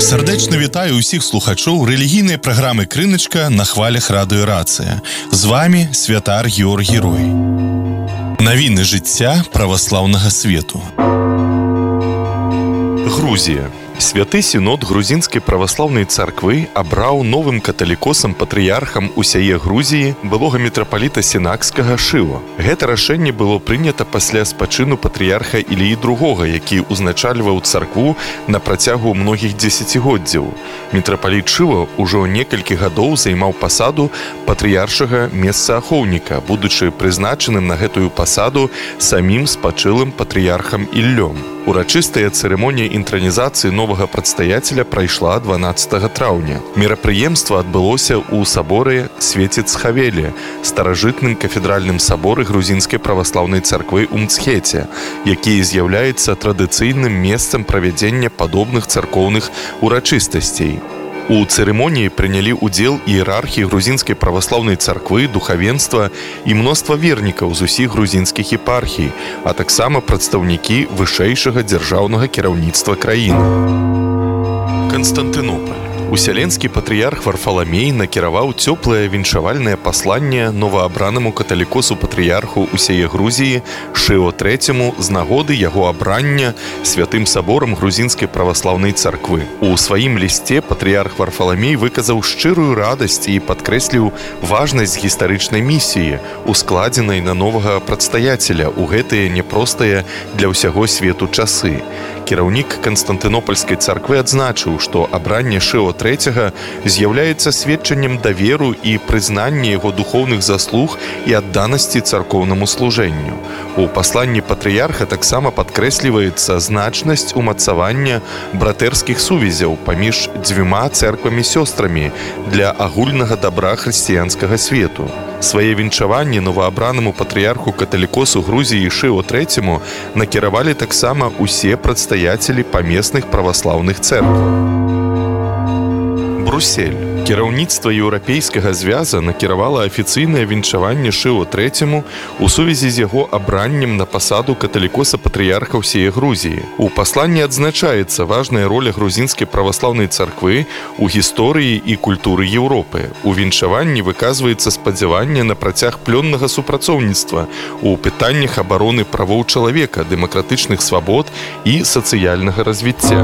Сардэчна вітаю ўсіх слухачоў рэлігійнай праграмы «Крыначка» на хвалях радыё «Рацыя». З вами святар Георгій Рой. Навіны жыцця праваслаўнага свету. Грузія. Святы сінод грузінскай праваслаўнай царквы абраў новым каталікосам-патрыярхам усяе Грузіі былога мітрапаліта сінакскага Шыва. Гэта рашэнне было прынята пасля спачыну патрыярха Іліі II, які ўзначальваў царкву на працягу многіх дзесяцігоддзяў. Мітрапаліт Шыва ўжо некалькі гадоў займаў пасаду патрыяршага месцаахоўніка, будучы прызначаным на гэтую пасаду самім спачылым патрыярхам Іллём. Урачыстая цырымонія інтранізацыі новага прадстаяцеля прайшла 12 траўня. Мерапрыемства адбылося ў саборы Свецец-Хавелі, старажытным кафедральным саборы грузінскай праваслаўнай царквы ў Мцхеце, які з'яўляецца традыцыйным месцам правядзення падобных царкоўных урачыстасцей. У цырымоніі прынялі ўдзел іерархі грузінскай праваслаўнай царквы, духавенства і мноства вернікаў з усіх грузінскіх епархій, а таксама прадстаўнікі вышэйшага дзяржаўнага кіраўніцтва краіны. Канстантынополь. Усяленскі патрыярх Варфаламей накіраваў цёплае віншавальнае пасланне новаабранаму каталікосу-патрыярху усяе Грузіі Шыо III з нагоды яго абрання святым саборам грузінскай праваслаўнай царквы. У сваім лісце патрыярх Варфаламей выказаў шчырую радасць і падкрэсліў важнасць гістарычнай місіі, ускладзенай на новага прадстаяцеля ў гэтыя няпростыя для ўсяго свету часы. Кіраўнік Канстантынопольскай царквы адзначыў, што абранне Шыо III з'яўляецца сведчаннем даверу і прызнання яго духоўных заслуг і адданасці царкоўнаму служэнню. У пасланні патрыярха таксама падкрэсліваецца значнасць умацавання братэрскіх сувязяў паміж дзвюма цэрквамі-сёстрамі для агульнага дабра хрысціянскага свету. Свае віншаванні новаабранаму патрыярху каталікосу Грузіі Шыо III накіравалі таксама усе прадстаяцелі памесных праваслаўных цэркваў. Брюссель. Кіраўніцтва Еўрапейскага звяза накіравала афіцыйнае віншаванне Шыо III у сувязі з яго абраннем на пасаду каталікоса-патрыярха ўсяе Грузіі. У пасланні адзначаецца важная роля грузінскай праваслаўнай царквы ў гісторыі і культуры Еўропы. У віншаванні выказваецца спадзяванне на працяг плённага супрацоўніцтва ў пытаннях абароны правоў чалавека, дэмакратычных свабод і сацыяльнага развіцця.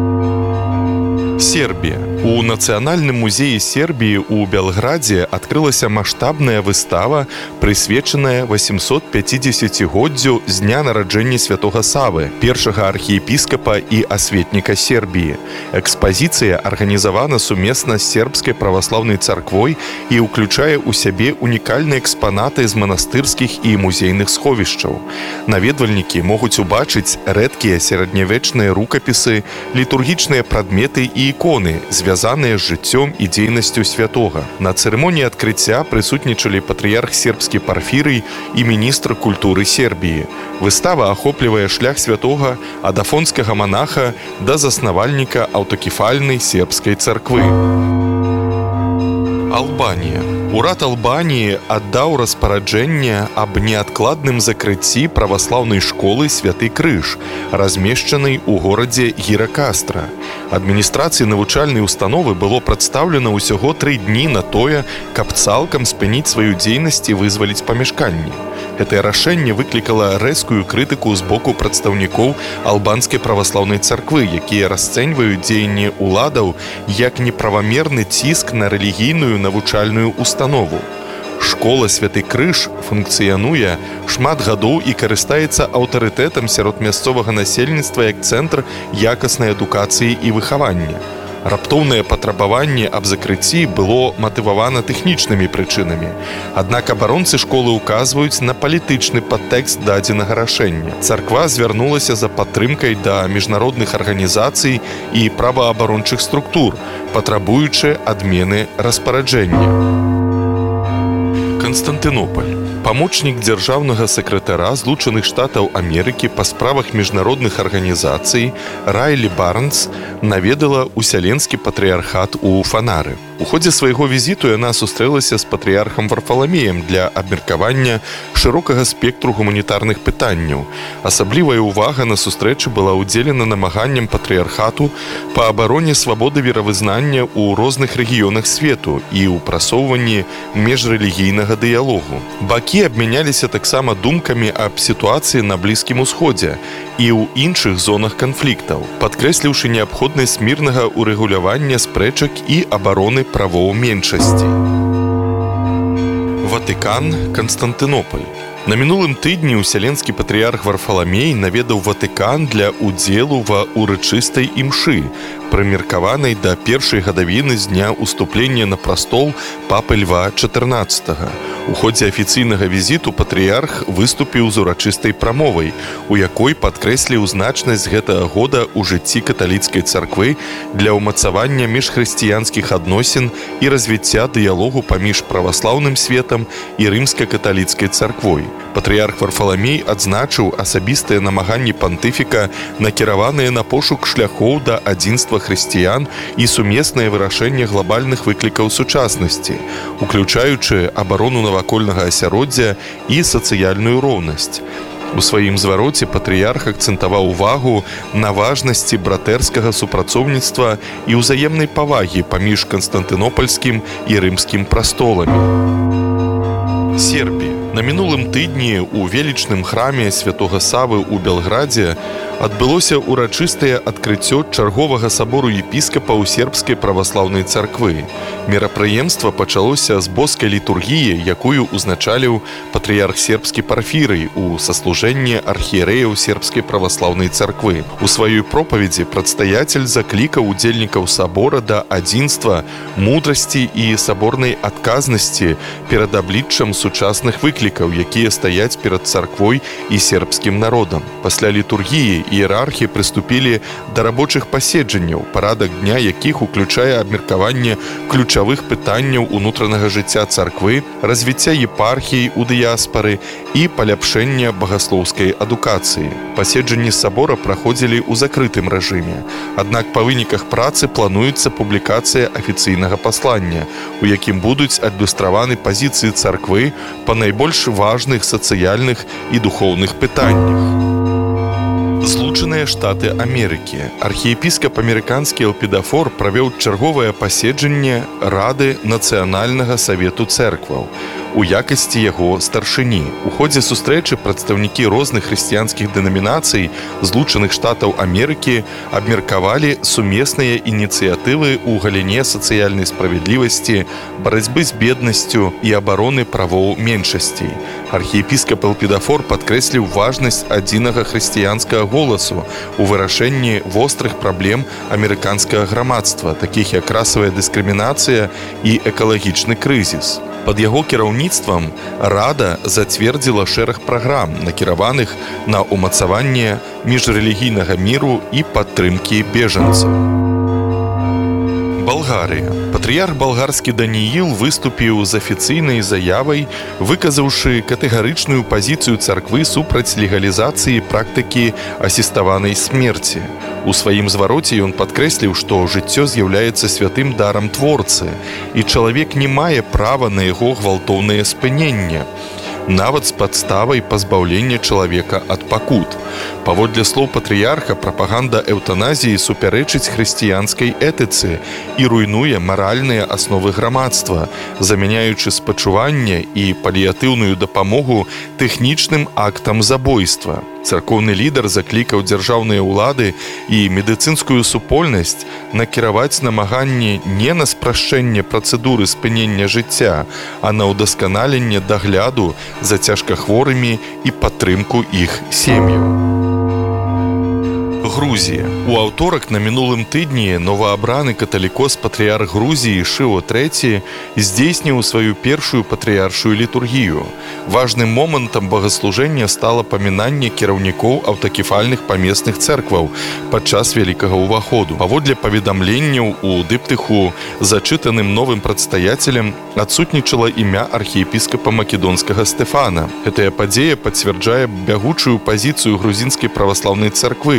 Сербія. У Нацыянальным музеі Сербіі ў Белградзе адкрылася маштабная выстава, прысвечаная 850-годдзю з дня нараджэння святога Савы, першага архіепіскапа і асветніка Сербіі. Экспазіцыя арганізавана сумесна з сербскай праваслаўнай царквой і ўключае ў сябе унікальныя экспанаты з манастырскіх і музейных сховішчаў. Наведвальнікі могуць убачыць рэдкія сярэднявечныя рукапісы, літургічныя прадметы і іконы, звязаныя з жыццём і дзейнасцю святога. На цырымоніі адкрыцця прысутнічалі патрыярх сербскі Парфірый і міністр культуры Сербіі. Выстава ахоплівае шлях святога ад афонскага манаха да заснавальніка аўтакефальнай сербскай царквы. Албанія. Урад Албаніі аддаў распараджэнне аб неадкладным закрыцці праваслаўнай школы Святы Крыж, размешчанай у горадзе Гіракастра. Адміністрацыі навучальнай установы было прадстаўлена ўсяго 3 дні на тое, каб цалкам спыніць сваю дзейнасць і вызваліць памяшканні. Гэтае рашэнне выклікала рэзкую крытыку з боку прадстаўнікоў албанскай праваслаўнай царквы, якія расцэньваюць дзеянне ўладаў як неправамерны ціск на рэлігійную навучальную установу. Школа Святы Крыж функцыянуе шмат гадоў і карыстаецца аўтарытэтам сярод мясцовага насельніцтва як цэнтр якаснай адукацыі і выхавання. Раптоўнае патрабаванне аб закрыцці было матывавана тэхнічнымі прычынамі. Аднак абаронцы школы ўказваюць на палітычны падтэкст дадзенага рашэння. Царква звярнулася за падтрымкай да міжнародных арганізацый і праваабарончых структур, патрабуючы адмены распараджэння. Канстантынополь. Памочнік дзяржаўнага сакратара Злучаных Штатаў Амерыкі па справах міжнародных арганізацый Райлі Барнс наведала Усяленскі патрыярхат у Фанары. У ходзе свайго візіту яна сустрэлася з патрыярхам Варфаламеем для абмеркавання шырокага спектру гуманітарных пытанняў. Асаблівая ўвага на сустрэчы была ўдзелена намаганням патрыярхату па абароне свабоды веравызнання ў розных рэгіёнах свету і ў прасоўванні міжрэлігійнага дыялогу. Бакі абмяняліся таксама думкамі аб сітуацыі на Блізкім Усходзе і ў іншых зонах канфліктаў, падкрэсліўшы неабходнасць мірнага ўрэгулявання спрэчак і абароны правоў меншасцей. Ватыкан, Канстантынополь. На мінулым тыдні ўсяленскі патрыярх Варфаламей наведаў Ватыкан для ўдзелу ва урачыстай імшы, прымеркаванай да першай гадавіны з дня ўступлення на прастол папы Льва XIV. У ходзе афіцыйнага візіту патрыярх выступіў з урачыстай прамовай, у якой падкрэсліў значнасць гэтага года ў жыцці каталіцкай царквы для ўмацавання міжхрысціянскіх адносін і развіцця дыялогу паміж праваслаўным светам і рымска-каталіцкай царквой. Патрыярх Варфаламей адзначыў асабістыя намаганні пантыфіка, накіраваныя на пошук шляхоў да адзінства хрысціян і сумеснае вырашэнне глобальных выклікаў сучаснасці, уключаючы абарону навакольнага асяроддзя і сацыяльную роўнасць. У сваім звароце патрыярх акцэнтаваў увагу на важнасці братэрскага супрацоўніцтва і ўзаемнай павагі паміж Канстантынопольскім і рымскім прастоламі. Сербія. На мінулым тыдні ў велічным храме святога Савы ў Белградзе адбылося ўрачыстае адкрыццё чарговага сабору епіскапаў сербскай праваслаўнай царквы. Мерапрыемства пачалося з боскай літургіі, якую ўзначаліў патрыярх сербскі Парфірый у саслужэнні архієрэяў сербскай праваслаўнай царквы. У сваёй пропаведзі прадстаяцель заклікаў удзельнікаў сабора да адзінства, мудрасці і саборнай адказнасці перад абліччам сучасных выклікаў, якія стаяць перад царквой і сербскім народам. Пасля літургіі іерархі прыступілі да рабочых паседжанняў, парадак дня якіх уключае абмеркаванне ключавых пытанняў унутранага жыцця царквы, развіцця епархій у дыяспары і паляпшэння багаслоўскай адукацыі. Паседжанні сабора праходзілі ў закрытым рэжыме. Аднак па выніках працы плануецца публікацыя афіцыйнага паслання, у якім будуць адлюстраваны пазіцыі царквы па найбольш важных сацыяльных і духоўных пытаннях. Злучаныя Штаты Амерыкі. Архіепіскап амерыканскі Элпідафор правёў чарговае паседжанне Рады Нацыянальнага Савету Цэркваў у якасці яго старшыні. У ходзе сустрэчы прадстаўнікі розных хрысціянскіх дэнамінацый Злучаных Штатаў Амерыкі абмеркавалі сумесныя ініцыятывы ў галіне сацыяльнай справядлівасці, барацьбы з беднасцю і абароны правоў меншасцей. Архіепіскап Элпідафор падкрэсліў важнасць адзінага хрысціянскага голасу у вырашэнні вострых праблем амерыканскага грамадства, такіх як расавая дыскрымінацыя і экалагічны крызіс. Пад яго кіраўніцтвам Рада зацвердзіла шэраг праграм, накіраваных на ўмацаванне міжрэлігійнага міру і падтрымкі бежанцаў. Балгарыя. Патрыярх балгарскі Данііл выступіў з афіцыйнай заявай, выказаўшы катэгарычную пазіцыю царквы супраць легалізацыі практыкі асіставанай смерці. У сваім звароце ён падкрэсліў, што жыццё з'яўляецца святым дарам Творцы, і чалавек не мае права на яго гвалтоўнае спыненне, нават з падставай пазбаўлення чалавека ад пакут. Паводле слоў патрыярха, прапаганда эўтаназіі супярэчыць хрысціянскай этыцы і руйнуе маральныя асновы грамадства, замяняючы спачуванне і паліятыўную дапамогу тэхнічным актам забойства. Царкоўны лідар заклікаў дзяржаўныя ўлады і медыцынскую супольнасць накіраваць намаганні не на спрашчэнне працэдуры спынення жыцця, а на ўдасканаленне дагляду за цяжкахворымі і падтрымку іх сем'яў. Грузія. У аўторак на мінулым тыдні новаабраны каталікос патрыярх Грузіі Шыо III здзейсніў сваю першую патрыяршую літургію. Важным момантам богаслужэння стала памінанне кіраўнікоў аўтакефальных памесных цэркваў падчас вялікага ўваходу. Паводле паведамленняў у дыптыху зачытаным новым прадстаяцелем адсутнічала імя архіепіскапа македонскага Стэфана. Гэтая падзея пацвярджае бягучую пазіцыю грузінскай праваслаўнай царквы,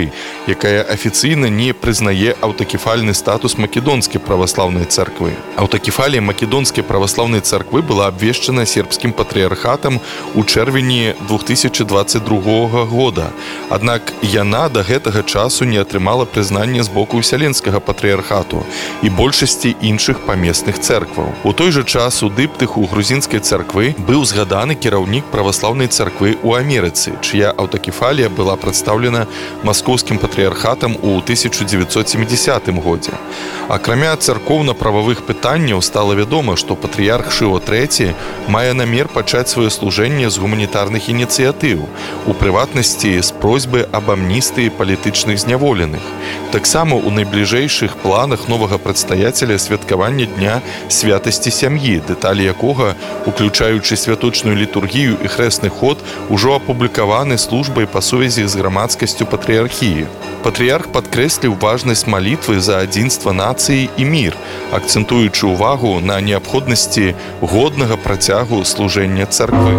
якая афіцыйна не прызнае аўтакефальны статус македонскай праваслаўнай царквы. Аўтакефалія македонскай праваслаўнай царквы была абвешчана сербскім патрыярхатам у чэрвені 2022 года. Аднак яна да гэтага часу не атрымала прызнання з боку ўсяленскага патрыярхату і большасці іншых памесных цэркваў. У той жа час у дыптыху грузінскай царквы быў згаданы кіраўнік праваслаўнай царквы ў Амерыцы, чыя аўтакефалія была прадстаўлена маскоўскім патрыярхатам у 1970 годзе. Акрамя царкоўна-прававых пытанняў стала вядома, што патрыярх Шыва III мае намер пачаць сваё служэнне з гуманітарных ініцыятыў, у прыватнасці з просьбы аб амністыі палітычных зняволеных. Таксама ў найбліжэйшых планах новага прадстаяцеля святкавання Дня святасці сям'і, дэталі якога, уключаючы святочную літургію і хрэсны ход, ужо апублікаваны службай па сувязі з грамадскасцю патрыярхіі. Патрыярх падкрэсліў важнасць малітвы за адзінства нацыі і мір, акцэнтуючы ўвагу на неабходнасці годнага працягу служэння царквы.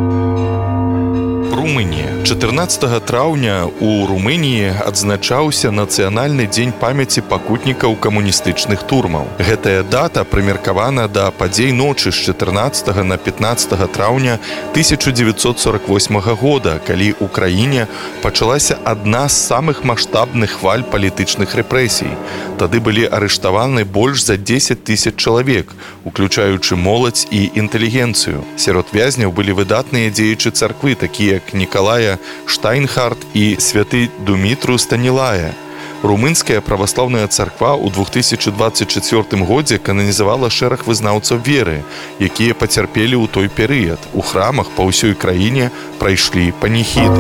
Румынія. 14 траўня у Румыніі адзначаўся нацыянальны дзень памяці пакутнікаў камуністычных турмаў. Гэтая дата прымеркавана да падзей ночы з 14 на 15 траўня 1948 года, калі ў краіне пачалася адна з самых маштабных хваль палітычных рэпрэсій. Тады былі арыштаваны больш за 10 000 чалавек, уключаючы моладзь і інтэлігенцыю. Сярод вязняў былі выдатныя дзеячы царквы, такія як Нікалая Штайнхарт і святы Думітру Станілая. Румынская праваслаўная царква ў 2024 годзе кананізавала шэраг вызнаўцаў веры, якія пацярпелі ў той перыяд. У храмах па ўсёй краіне прайшлі паніхіды.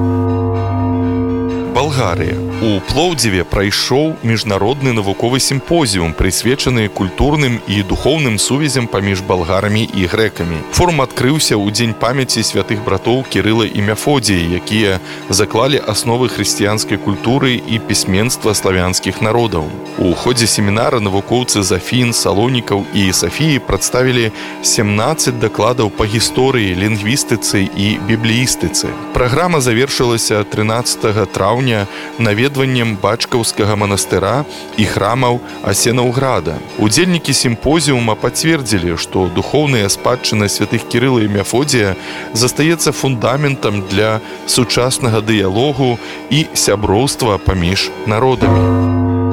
Балгарыя. У Плоўдзіве прайшоў міжнародны навуковы сімпозіум, прысвечаны культурным і духоўным сувязям паміж балгарамі і грэкамі. Форум адкрыўся ў дзень памяці святых братоў Кірыла і Мяфодія, якія заклалі асновы хрысціянскай культуры і пісьменства славянскіх народаў. У ходзе семінара навукоўцы з Афін, Салонікаў і Сафіі прадставілі 17 дакладаў па гісторыі, лінгвістыцы і бібліістыцы. Праграма завершылася 13 траўня наведваннем бацькаўскага манастыра і храмаў Асенаўграда. Удзельнікі сімпозіума пацвердзілі, што духоўная спадчына святых Кірыла і Мяфодія застаецца фундаментам для сучаснага дыялогу і сяброўства паміж народамі.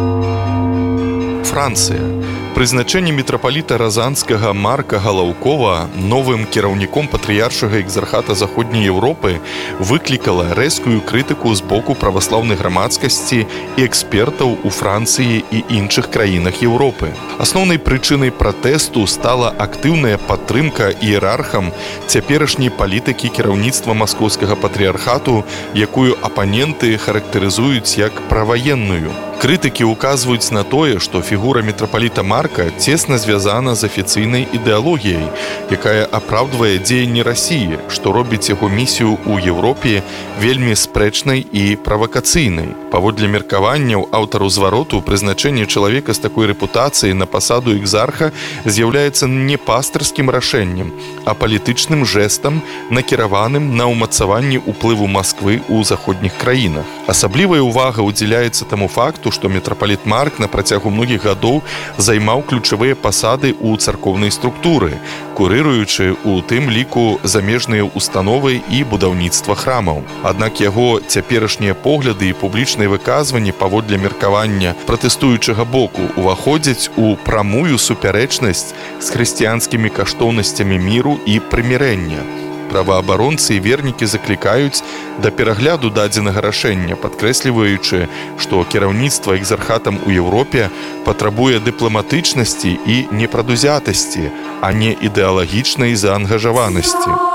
Францыя. Прызначэнне мітрапаліта Разанскага Марка Галаўкова новым кіраўніком патрыяршага экзархата Заходняй Еўропы выклікала рэзкую крытыку з боку праваслаўнай грамадскасці і экспертаў у Францыі і іншых краінах Еўропы. Асноўнай прычынай пратэсту стала актыўная падтрымка іерархам цяперашняй палітыкі кіраўніцтва маскоўскага патрыярхату, якую апаненты характарызуюць як праваенную. Крытыкі ўказваюць на тое, што фігура мітрапаліта Марка цесна звязана з афіцыйнай ідэалогіяй, якая апраўдвае дзеянні Расіі, што робіць яго місію ў Еўропе вельмі спрэчнай і правакацыйнай. Паводле меркаванняў аўтару звароту, прызначэнне чалавека з такой рэпутацыяй на пасаду экзарха з'яўляецца не пастырскім рашэннем, а палітычным жэстам, накіраваным на ўмацаванне ўплыву Масквы ў заходніх краінах. Асаблівая ўвага ўдзяляецца таму факту, што мітрапаліт Марк на працягу многіх гадоў займаў ключавыя пасады ў царкоўнай структуры, курыруючы ў тым ліку замежныя установы і будаўніцтва храмаў. Аднак яго цяперашнія погляды і публічныя выказванні паводле меркавання пратэстуючага боку уваходзяць у прамую супярэчнасць з хрысціянскімі каштоўнасцямі міру і прымірэння. Праваабаронцы і вернікі заклікаюць да перагляду дадзенага рашэння, падкрэсліваючы, што кіраўніцтва экзархатам у Еўропе патрабуе дыпламатычнасці і непрадузятасці, а не ідэалагічнай заангажаванасці.